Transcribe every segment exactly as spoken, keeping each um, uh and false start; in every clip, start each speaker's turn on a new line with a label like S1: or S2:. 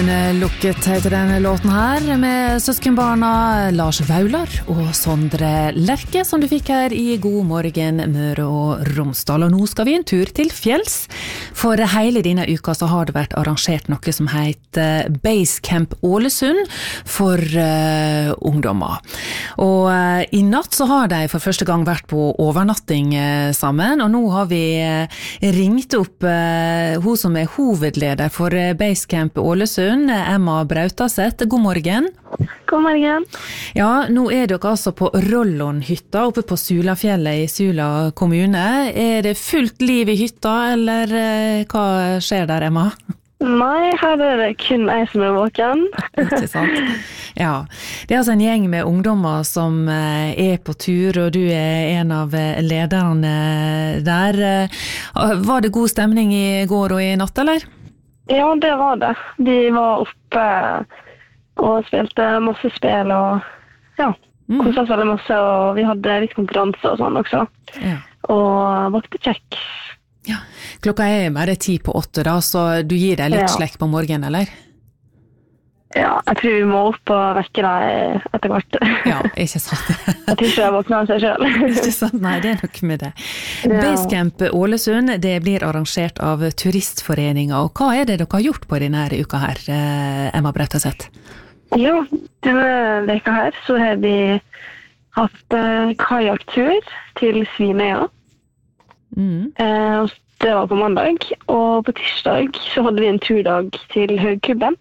S1: Lukket heter denne låten her, med søskenbarna Lars Vaular og Sondre Lerche, som du fikk her i God morgen Møre og Romsdal. Og nå skal vi en tur til fjells. For hele denne uka så har det vært arrangert noe som heter Basecamp Ålesund for uh, ungdommer. Og uh, i natt så har de for første gang vært på overnatting uh, sammen, og nå har vi uh, ringt opp uh, hun som er hovedleder for uh, Basecamp Ålesund, Emma Brautaseth. God morgen.
S2: God morgen.
S1: Ja, nå er dere altså på Rollonhytta oppe på Sulafjellet i Sula kommune. Er det fullt liv i hytta, eller eh, hva skjer der, Emma?
S2: Nei, her er det kun jeg som er våken.
S1: Ikke sant? Ja, det er altså en gjeng med ungdommer som eh, er på tur, og du er en av eh, lederne der. Eh, var det god stemning i går og i natt, eller?
S2: Ja, det var det. De var oppe og spilte masse spill og ja,
S1: mm.
S2: koset veldig masse, og vi hadde litt konkurranse og sånn også.
S1: Ja.
S2: Og vakte kjeks.
S1: Ja, klokka er bare ti på åtte da, så du gir deg litt
S2: Ja.
S1: slekk på morgen, eller?
S2: Ja, jeg tror vi må opp og vekke deg etter hvert.
S1: Ja, ikke sant.
S2: Jeg tror ikke jeg våkner av seg selv.
S1: Ikke sant? Nei, det er nok med det.
S2: Ja.
S1: Basecamp Ålesund, det blir arrangert av turistforeninger, og hva er det dere har gjort på denne uka her, Emma Brautaseth?
S2: Ja, denne veka her så har vi hatt eh, kajaktur til Svinøya.
S1: Mm.
S2: Eh, og det var på mandag, og på tirsdag så hadde vi en turdag til Høgkubben.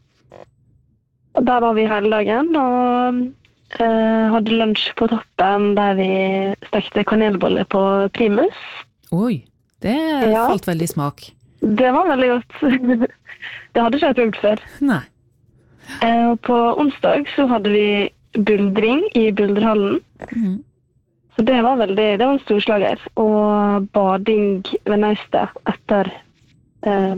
S2: Og der var vi hele dagen, og eh, hadde lunsj på toppen der vi stekte kanelboller på primus.
S1: Oi, det
S2: Ja.
S1: falt veldig i smak.
S2: Det var veldig godt. Det hadde ikke jeg prøvd før.
S1: Nei.
S2: Eh, og på onsdag så hadde vi buldring i Bulderhallen.
S1: Mm.
S2: Så det var veldig, det var en storslager. Og bading ved Naustet etter eh,